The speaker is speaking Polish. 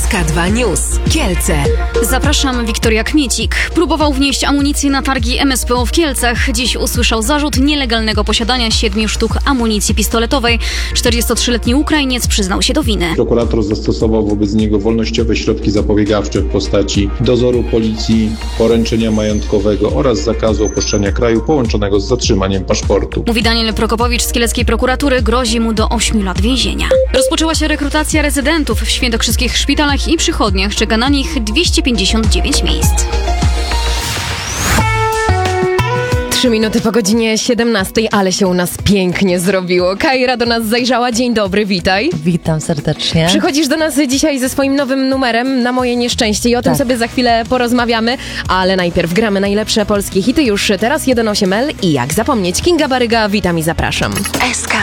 SK2 News. Kielce. Zapraszam, Wiktoria Kmiecik. Próbował wnieść amunicję na targi MSPO w Kielcach. Dziś usłyszał zarzut nielegalnego posiadania 7 sztuk amunicji pistoletowej. 43-letni Ukrainiec przyznał się do winy. Prokurator zastosował wobec niego wolnościowe środki zapobiegawcze w postaci dozoru policji, poręczenia majątkowego oraz zakazu opuszczania kraju połączonego z zatrzymaniem paszportu. Mówi Daniel Prokopowicz z kieleckiej prokuratury, grozi mu do 8 lat więzienia. Rozpoczęła się rekrutacja rezydentów w świętokrzyskich szpitalach i przychodniach. Czeka na nich 259 miejsc. 3 minuty po godzinie 17, ale się u nas pięknie zrobiło. Kajra do nas zajrzała. Dzień dobry, witaj. Witam serdecznie. Przychodzisz do nas dzisiaj ze swoim nowym numerem Na moje nieszczęście i o tym sobie za chwilę porozmawiamy, ale najpierw gramy najlepsze polskie hity już teraz 1.8L i jak zapomnieć, Kinga Baryga, witam i zapraszam. SK.